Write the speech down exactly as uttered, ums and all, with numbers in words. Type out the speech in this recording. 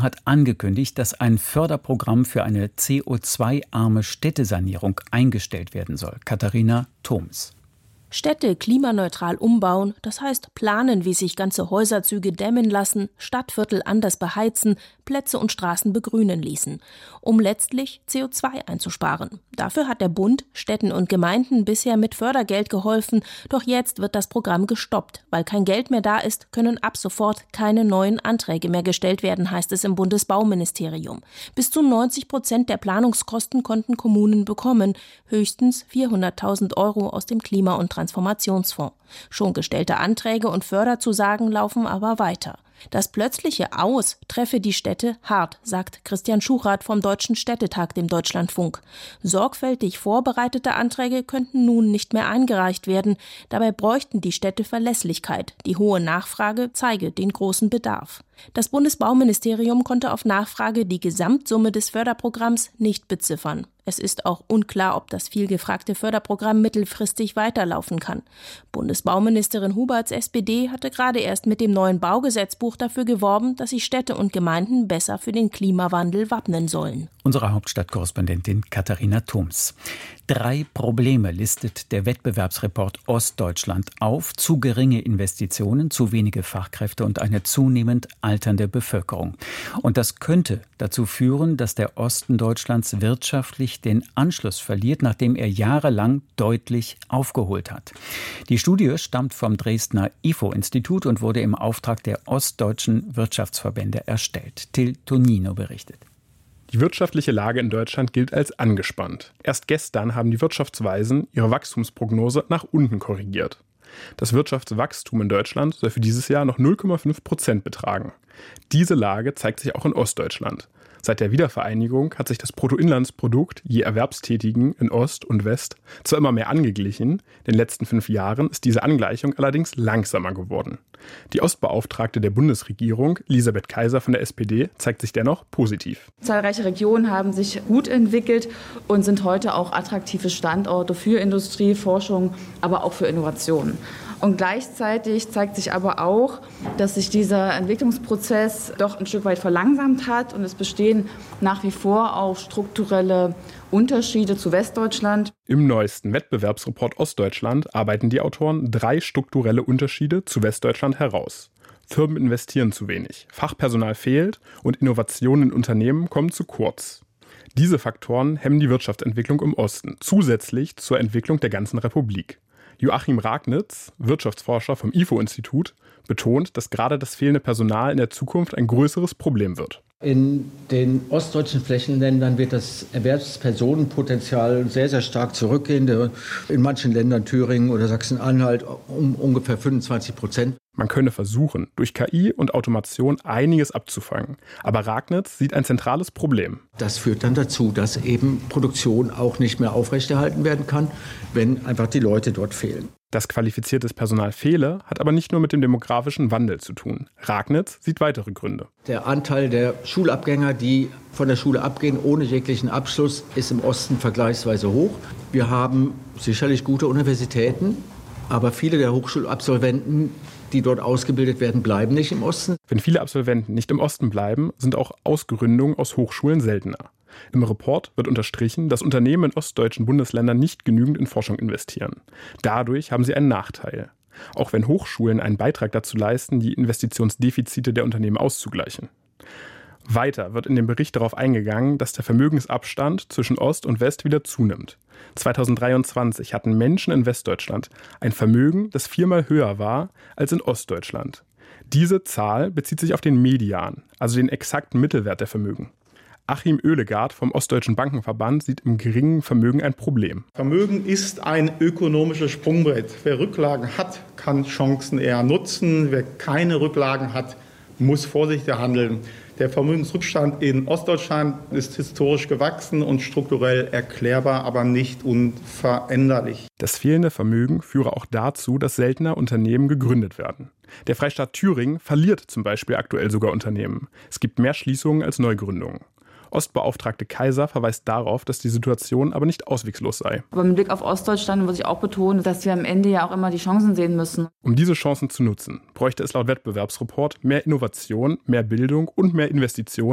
hat angekündigt, dass ein Förderprogramm für eine C O zwei arme Städtesanierung eingestellt werden soll. Katharina Thoms. Städte klimaneutral umbauen, das heißt planen, wie sich ganze Häuserzüge dämmen lassen, Stadtviertel anders beheizen, Plätze und Straßen begrünen ließen, um letztlich C O zwei einzusparen. Dafür hat der Bund Städten und Gemeinden bisher mit Fördergeld geholfen, doch jetzt wird das Programm gestoppt. Weil kein Geld mehr da ist, können ab sofort keine neuen Anträge mehr gestellt werden, heißt es im Bundesbauministerium. Bis zu neunzig Prozent der Planungskosten konnten Kommunen bekommen, höchstens vierhunderttausend Euro aus dem Klima- und Transformationsfonds. Schon gestellte Anträge und Förderzusagen laufen aber weiter. Das plötzliche Aus treffe die Städte hart, sagt Christian Schuchrath vom Deutschen Städtetag dem Deutschlandfunk. Sorgfältig vorbereitete Anträge könnten nun nicht mehr eingereicht werden. Dabei bräuchten die Städte Verlässlichkeit. Die hohe Nachfrage zeige den großen Bedarf. Das Bundesbauministerium konnte auf Nachfrage die Gesamtsumme des Förderprogramms nicht beziffern. Es ist auch unklar, ob das vielgefragte Förderprogramm mittelfristig weiterlaufen kann. Bundesbauministerin Huberts S P D hatte gerade erst mit dem neuen Baugesetzbuch dafür geworben, dass sich Städte und Gemeinden besser für den Klimawandel wappnen sollen. Unsere Hauptstadtkorrespondentin Katharina Thoms. Drei Probleme listet der Wettbewerbsreport Ostdeutschland auf: zu geringe Investitionen, zu wenige Fachkräfte und eine zunehmend alternde Bevölkerung. Und das könnte dazu führen, dass der Osten Deutschlands wirtschaftlich den Anschluss verliert, nachdem er jahrelang deutlich aufgeholt hat. Die Studie stammt vom Dresdner I F O-Institut und wurde im Auftrag der ostdeutschen Wirtschaftsverbände erstellt. Till Tonino berichtet. Die wirtschaftliche Lage in Deutschland gilt als angespannt. Erst gestern haben die Wirtschaftsweisen ihre Wachstumsprognose nach unten korrigiert. Das Wirtschaftswachstum in Deutschland soll für dieses Jahr noch null Komma fünf Prozent betragen. Diese Lage zeigt sich auch in Ostdeutschland. Seit der Wiedervereinigung hat sich das Bruttoinlandsprodukt je Erwerbstätigen in Ost und West zwar immer mehr angeglichen, in den letzten fünf Jahren ist diese Angleichung allerdings langsamer geworden. Die Ostbeauftragte der Bundesregierung, Elisabeth Kaiser von der S P D, zeigt sich dennoch positiv. Zahlreiche Regionen haben sich gut entwickelt und sind heute auch attraktive Standorte für Industrie, Forschung, aber auch für Innovation. Und gleichzeitig zeigt sich aber auch, dass sich dieser Entwicklungsprozess doch ein Stück weit verlangsamt hat und es bestehen nach wie vor auch strukturelle Unterschiede zu Westdeutschland. Im neuesten Wettbewerbsreport Ostdeutschland arbeiten die Autoren drei strukturelle Unterschiede zu Westdeutschland heraus. Firmen investieren zu wenig, Fachpersonal fehlt und Innovationen in Unternehmen kommen zu kurz. Diese Faktoren hemmen die Wirtschaftsentwicklung im Osten, zusätzlich zur Entwicklung der ganzen Republik. Joachim Ragnitz, Wirtschaftsforscher vom I F O-Institut, betont, dass gerade das fehlende Personal in der Zukunft ein größeres Problem wird. In den ostdeutschen Flächenländern wird das Erwerbspersonenpotenzial sehr, sehr stark zurückgehen. In manchen Ländern, Thüringen oder Sachsen-Anhalt, um ungefähr fünfundzwanzig Prozent. Man könne versuchen, durch K I und Automation einiges abzufangen. Aber Ragnitz sieht ein zentrales Problem. Das führt dann dazu, dass eben Produktion auch nicht mehr aufrechterhalten werden kann, wenn einfach die Leute dort fehlen. Dass qualifiziertes Personal fehle, hat aber nicht nur mit dem demografischen Wandel zu tun. Ragnitz sieht weitere Gründe. Der Anteil der Schulabgänger, die von der Schule abgehen ohne jeglichen Abschluss, ist im Osten vergleichsweise hoch. Wir haben sicherlich gute Universitäten, aber viele der Hochschulabsolventen, die dort ausgebildet werden, bleiben nicht im Osten. Wenn viele Absolventen nicht im Osten bleiben, sind auch Ausgründungen aus Hochschulen seltener. Im Report wird unterstrichen, dass Unternehmen in ostdeutschen Bundesländern nicht genügend in Forschung investieren. Dadurch haben sie einen Nachteil. Auch wenn Hochschulen einen Beitrag dazu leisten, die Investitionsdefizite der Unternehmen auszugleichen. Weiter wird in dem Bericht darauf eingegangen, dass der Vermögensabstand zwischen Ost und West wieder zunimmt. zweitausenddreiundzwanzig hatten Menschen in Westdeutschland ein Vermögen, das viermal höher war als in Ostdeutschland. Diese Zahl bezieht sich auf den Median, also den exakten Mittelwert der Vermögen. Achim Oehlegard vom Ostdeutschen Bankenverband sieht im geringen Vermögen ein Problem. Vermögen ist ein ökonomisches Sprungbrett. Wer Rücklagen hat, kann Chancen eher nutzen. Wer keine Rücklagen hat, muss vorsichtiger handeln. Der Vermögensrückstand in Ostdeutschland ist historisch gewachsen und strukturell erklärbar, aber nicht unveränderlich. Das fehlende Vermögen führe auch dazu, dass seltener Unternehmen gegründet werden. Der Freistaat Thüringen verliert zum Beispiel aktuell sogar Unternehmen. Es gibt mehr Schließungen als Neugründungen. Ostbeauftragte Kaiser verweist darauf, dass die Situation aber nicht auswegslos sei. Aber mit Blick auf Ostdeutschland muss ich auch betonen, dass wir am Ende ja auch immer die Chancen sehen müssen. Um diese Chancen zu nutzen, bräuchte es laut Wettbewerbsreport mehr Innovation, mehr Bildung und mehr Investitionen